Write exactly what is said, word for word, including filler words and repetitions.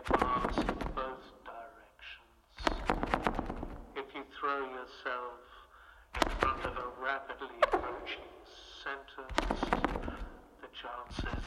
miles in both directions. If you throw yourself in front of a rapidly approaching center, the chances